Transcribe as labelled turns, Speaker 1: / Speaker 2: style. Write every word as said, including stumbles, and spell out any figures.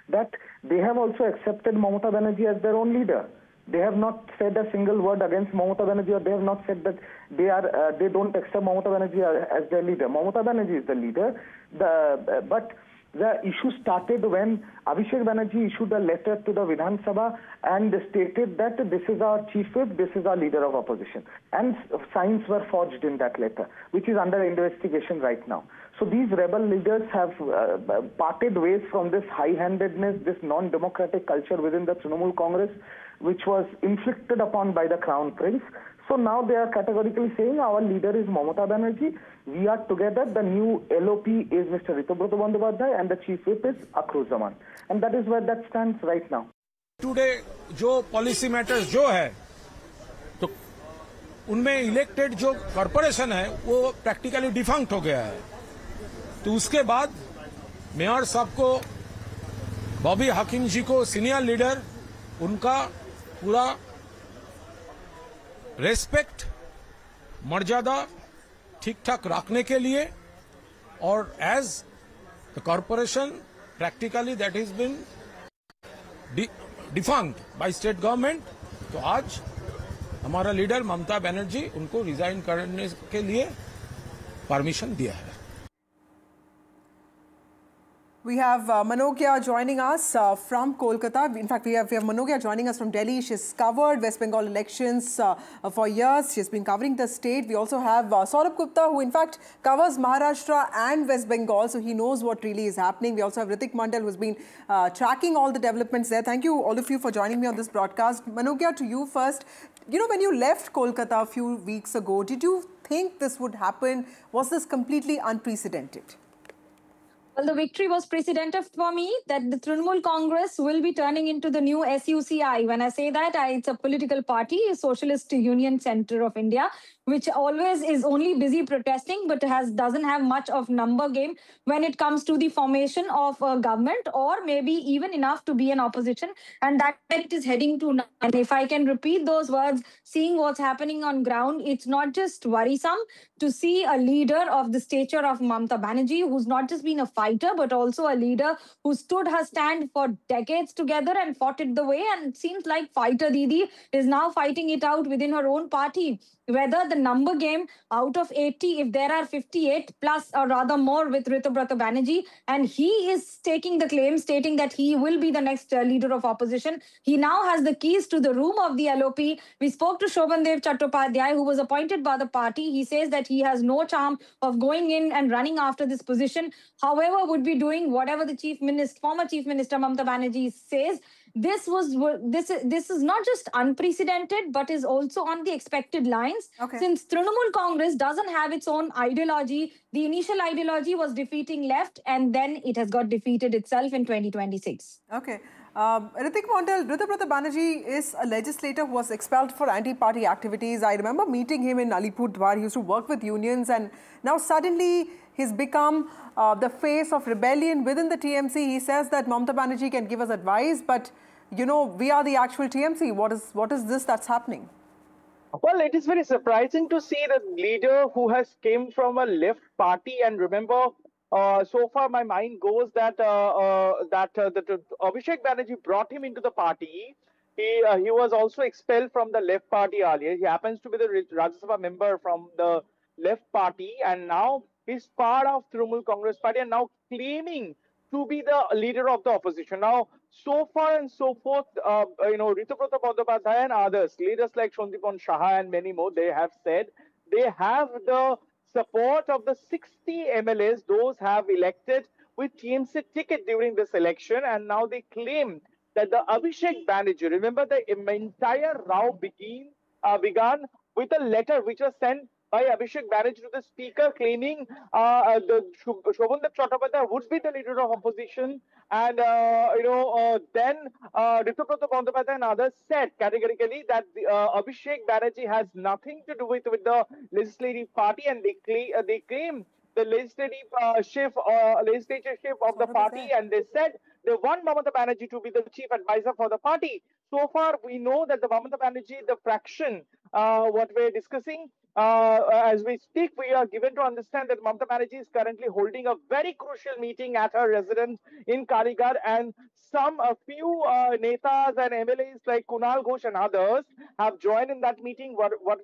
Speaker 1: that they have also accepted Mamata Banerjee as their own leader. They have not said a single word against Mamata Banerjee, or they have not said that they are uh, they don't accept Mamata Banerjee as their leader. Mamata Banerjee is the leader. The uh, but the issue started when Abhishek Banerjee issued a letter to the Vidhan Sabha and stated that this is our chief whip, this is our leader of opposition. And signs were forged in that letter, which is under investigation right now. So these rebel leaders have uh, parted ways from this high-handedness, this non-democratic culture within the Trinamool Congress, which was inflicted upon by the Crown Prince. So now they are categorically saying our leader is Mamata Banerjee. We are together. The new L O P is Mister Ritubrata Bandyopadhyay and the chief whip is Akhruzaman Zaman. And that is where that stands right now.
Speaker 2: Today, जो policy matters जो है, तो उनमें elected जो corporation है, वो practically defunct हो गया है. तो उसके बाद मेयर साहब को, बॉबी हकीम जी को सीनियर लीडर, उनका पूरा रेस्पेक्ट, मर्यादा ठीक ठाक रखने के लिए, और as the corporation practically that is been defunct by state government, तो आज हमारा लीडर ममता बनर्जी उनको रिजाइन करने के लिए परमिशन दिया है.
Speaker 3: We have uh, Manogya joining us uh, from Kolkata. In fact, we have, we have Manogya joining us from Delhi. She's covered West Bengal elections uh, uh, for years. She's been covering the state. We also have uh, Saurabh Gupta, who in fact covers Maharashtra and West Bengal, so he knows what really is happening. We also have Ritik Mandal, who's been uh, tracking all the developments there. Thank you, all of you, for joining me on this broadcast. Manogya, to you first. You know, when you left Kolkata a few weeks ago, did you think this would happen? Was this completely unprecedented?
Speaker 4: Well, the victory was precedented for me that the Trinamool Congress will be turning into the new S U C I. When I say that, I, it's a political party, a Socialist Union Centre of India, which always is only busy protesting, but has doesn't have much of number game when it comes to the formation of a government, or maybe even enough to be an opposition. And that it is heading to now. And if I can repeat those words, seeing what's happening on ground, it's not just worrisome to see a leader of the stature of Mamata Banerjee, who's not just been a fighter, but also a leader who stood her stand for decades together and fought it the way. And it seems like Fighter Didi is now fighting it out within her own party. Whether the number game out of eighty, if there are fifty-eight plus or rather more with Ritubrata Banerjee, and he is taking the claim, stating that he will be the next uh, leader of opposition. He now has the keys to the room of the L O P. We spoke to Shobhandev Chattopadhyay, who was appointed by the party. He says that he has no charm of going in and running after this position. However, would be doing whatever the chief minister, former chief minister Mamata Banerjee says. This was this this is not just unprecedented, but is also on the expected lines.
Speaker 3: Okay.
Speaker 4: Since Trinamool Congress doesn't have its own ideology, the initial ideology was defeating left, and then it has got defeated itself in twenty twenty-six.
Speaker 3: Okay. Um, Ritik Mandal, Ritubrata Banerjee is a legislator who was expelled for anti-party activities. I remember meeting him in Alipurdwar. He used to work with unions, and now suddenly he's become uh, the face of rebellion within the T M C. He says that Mamata Banerjee can give us advice, but you know, we are the actual T M C. What is what is this that's happening?
Speaker 5: Well, it is very surprising to see the leader who has came from a left party. And remember, uh, so far my mind goes that uh, uh, that uh, that uh, Abhishek Banerjee brought him into the party. He uh, he was also expelled from the left party earlier. He happens to be the Rajya Sabha member from the left party, and now he's part of Trinamool Congress party, and now claiming to be the leader of the opposition. Now, so far and so forth, uh, you know, Ritubrata Bandyopadhyay and others, leaders like Sandipon Saha and many more, they have said they have the support of the sixty M L As, those have elected with T M C ticket during this election, and now they claim that the Abhishek Banerjee, remember the entire row begin, uh, began with a letter which was sent by Abhishek Banerjee to the speaker, claiming uh, the Shobhandev Chattopadhyay would be the leader of opposition, and uh, you know uh, then uh, Ritubrata Bandyopadhyay and others said categorically that the, uh, Abhishek Banerjee has nothing to do with with the legislative party, and they claim uh, they claim the legislative uh, chief uh, legislatorship of the party, and they said they want Mamata Banerjee to be the chief advisor for the party. So far, we know that the Mamata Banerjee, the fraction, uh, what we're discussing, Uh, as we speak, we are given to understand that Mamata Banerjee is currently holding a very crucial meeting at her residence in Kaligarh, and some a few uh, netas and M L As like Kunal Ghosh and others have joined in that meeting. What, what